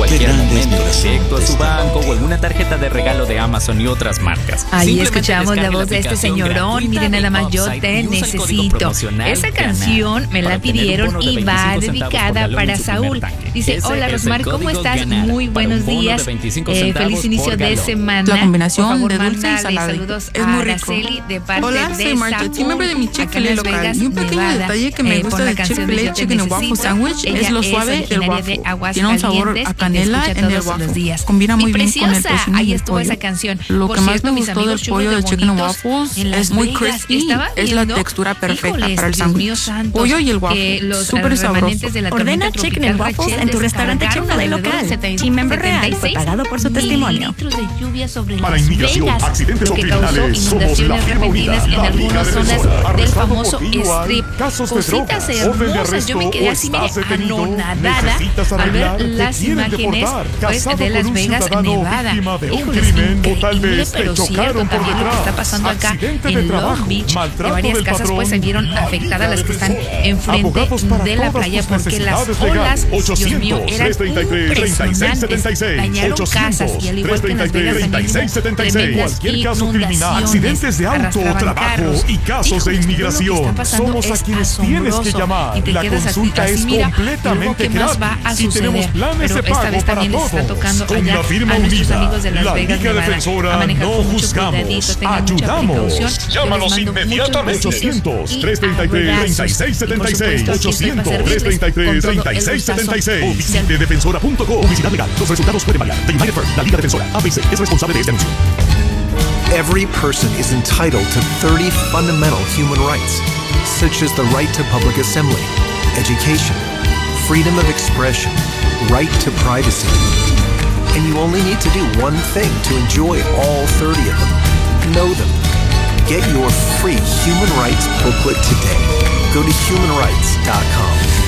cualquier grande es mi momento, razón directo a de su estar banco aquí. o en una tarjeta de regalo de Amazon y otras marcas. Ahí Simplemente escuchamos la descargue voz de este aplicación señorón. gratuita Miren de nada más, yo Upside te y usa el código necesito. promocional Esa GANAR canción me la para obtener un pidieron bono de y 25 va centavos por dedicada galón para en su primer Saúl. tanque. Dice, Ese hola es el Rosmar, ¿cómo código estás? GANAR Muy para un buenos bono de días. 25 Feliz centavos inicio por de galón. semana. La combinación Por favor, de dulce y mándale salado saludos es a muy rico. Araceli de parte Hola, de soy Marta, Saúl, team member de mi acá en Chick-fil-A Las local. Vegas, Y un pequeño Nevada. detalle que me Pon gusta la del canción de Chick-fil-A Yo te Chicken and Waffle necesito. Sandwich Ella es lo suave del originaria waffle. de Tiene un sabor Aguascalientes a y te canela escucha en el todos los waffle. días. Combina muy Mi bien con el preciosa, tocino ahí y el estuvo pollo. esa canción. Lo Por que más cierto, me mis gustó amigos del pollo chulos de de Chicken and Bonitos Waffles en Las es muy Vegas. crispy. Estaba Es la viendo, textura perfecta híjoles, para el Dios mío sándwich. santo, Pollo y el que waffle, los súper sabroso. remanentes de la Ordena tormenta Chicken and tropical Waffles en tu Rachel restaurante descargaron Chick-fil-A alrededor local. de Team member real fue pagado por su testimonio. mililitros de lluvia sobre Para Las inmigración, Vegas, accidentes lo o que causó criminales, somos la inundaciones firma repentinas unida, en la algunas Liga zonas Defensora. del Arrestado famoso por DUI, strip. casos de Cositas droga, orden de hermosas. Yo me arresto quedé o así, mire, estás detenido, anonadada necesitas al ver arreglar, te las quieren imágenes deportar, pues, casado de Las con un Vegas, ciudadano Nevada. víctima de un Híjoles, crimen, o tal increíble, vez te pero cierto chocaron por también lo que detrás, está pasando acá accidente de en trabajo, Long Beach, que maltrato varias del casas pues patrón, se vieron la afectadas, Liga las que están Defensora. enfrente Abogados para de la todas playa, tus porque las necesidades olas, legales. Dios mío, eran 800-333-3676. impresionantes. Dañaron casas y al igual que en Las Vegas también hubo tremendas Cualquier caso criminal, inundaciones, accidentes de auto, arrastraban trabajo carros. y casos de Híjoles, todo lo que inmigración. está pasando Somos a es quienes tienes que asombroso. llamar. Y te La quedas consulta así, es mira, y luego completamente qué más va a gratis y suceder. tenemos planes Pero de esta pago vez para también les está todos. tocando Con allá la firma a nuestros unida, amigos de Las la Vegas, Liga Nevada. Defensora, A manejar no con mucho juzgamos, cuidadito, tengan mucha ayudamos. precaución. Llámanos Yo les mando inmediatamente. muchos besitos y 800-333-3676. abrazos. Y por supuesto, aquí estoy para servirles con todo el 800-333-3676. O gustazo visite defensora.com. Publicidad legal. Los resultados pueden variar. The United Firm, la Liga Defensora, ABC, es responsable de este anuncio. Every person is entitled to 30 fundamental human rights, such as the right to public assembly, education, freedom of expression, right to privacy. And you only need to do one thing to enjoy all 30 of them. Know them. Get your free human rights booklet today. Go to humanrights.com.